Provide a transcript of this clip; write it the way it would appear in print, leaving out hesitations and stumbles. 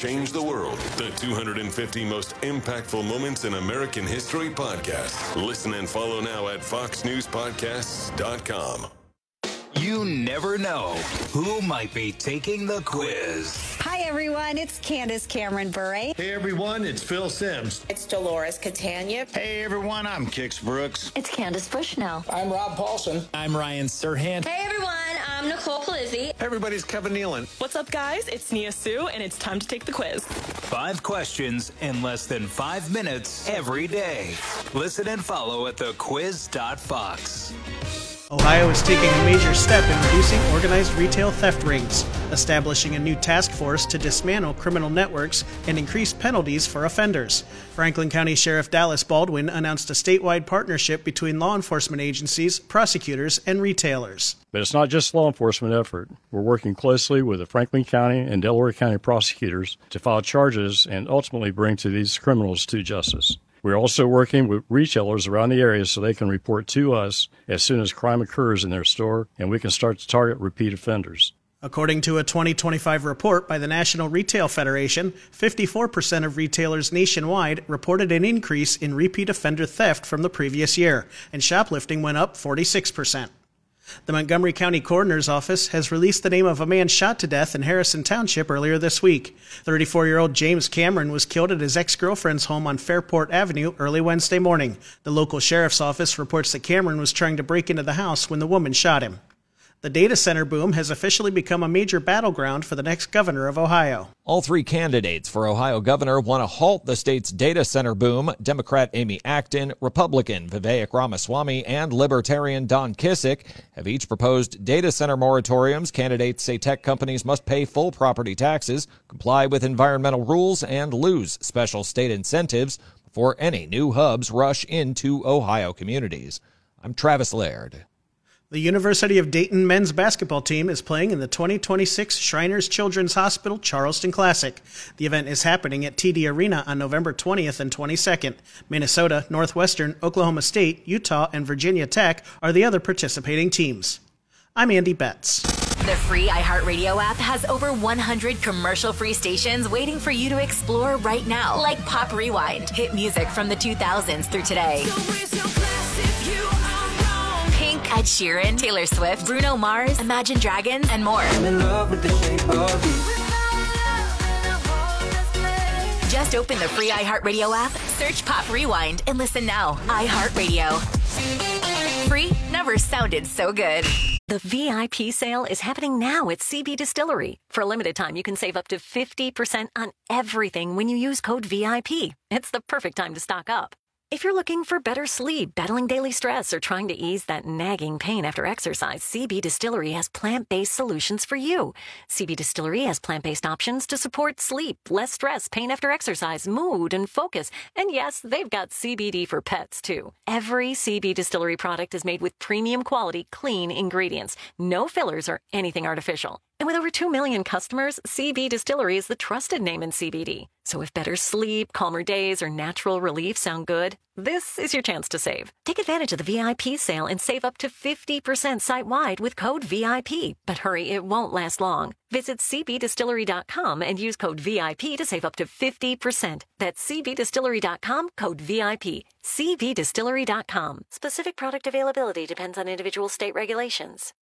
changed the world. The 250 most impactful moments in American history podcast. Listen and follow now at foxnewspodcasts.com. You never know who might be taking the quiz. Hi, everyone. It's Candace Cameron Bure. Hey, everyone. It's Phil Sims. It's Dolores Catania. Hey, everyone. I'm Kix Brooks. It's Candace Bushnell. I'm Rob Paulson. I'm Ryan Serhant. Hey, everyone. I'm Nicole Palizzi. Hey, everybody's Kevin Nealon. What's up, guys? It's Nia Sue, and it's time to take the quiz. 5 questions in less than 5 minutes every day. Listen and follow at thequiz.fox. Ohio is taking a major step in reducing organized retail theft rings, establishing a new task force to dismantle criminal networks and increase penalties for offenders. Franklin County Sheriff Dallas Baldwin announced a statewide partnership between law enforcement agencies, prosecutors, and retailers. But it's not just a law enforcement effort. We're working closely with the Franklin County and Delaware County prosecutors to file charges and ultimately bring these criminals to justice. We're also working with retailers around the area so they can report to us as soon as crime occurs in their store, and we can start to target repeat offenders. According to a 2025 report by the National Retail Federation, 54% of retailers nationwide reported an increase in repeat offender theft from the previous year, and shoplifting went up 46%. The Montgomery County Coroner's Office has released the name of a man shot to death in Harrison Township earlier this week. 34-year-old James Cameron was killed at his ex-girlfriend's home on Fairport Avenue early Wednesday morning. The local sheriff's office reports that Cameron was trying to break into the house when the woman shot him. The data center boom has officially become a major battleground for the next governor of Ohio. All 3 candidates for Ohio governor want to halt the state's data center boom. Democrat Amy Acton, Republican Vivek Ramaswamy, and Libertarian Don Kissick have each proposed data center moratoriums. Candidates say tech companies must pay full property taxes, comply with environmental rules, and lose special state incentives before any new hubs rush into Ohio communities. I'm Travis Laird. The University of Dayton men's basketball team is playing in the 2026 Shriners Children's Hospital Charleston Classic. The event is happening at TD Arena on November 20th and 22nd. Minnesota, Northwestern, Oklahoma State, Utah, and Virginia Tech are the other participating teams. I'm Andy Betts. The free iHeartRadio app has over 100 commercial-free stations waiting for you to explore right now, like Pop Rewind, hit music from the 2000s through today. Ed Sheeran, Taylor Swift, Bruno Mars, Imagine Dragons, and more. I'm in love with the shape of you. Just open the free iHeartRadio app, search Pop Rewind, and listen now. iHeartRadio. Free never sounded so good. The VIP sale is happening now at CB Distillery. For a limited time, you can save up to 50% on everything when you use code VIP. It's the perfect time to stock up. If you're looking for better sleep, battling daily stress, or trying to ease that nagging pain after exercise, CB Distillery has plant-based solutions for you. CB Distillery has plant-based options to support sleep, less stress, pain after exercise, mood, and focus. And yes, they've got CBD for pets, too. Every CB Distillery product is made with premium quality, clean ingredients. No fillers or anything artificial. And with over 2 million customers, CB Distillery is the trusted name in CBD. So if better sleep, calmer days, or natural relief sound good, this is your chance to save. Take advantage of the VIP sale and save up to 50% site-wide with code VIP. But hurry, it won't last long. Visit cbdistillery.com and use code VIP to save up to 50%. That's cbdistillery.com, code VIP. cbdistillery.com. Specific product availability depends on individual state regulations.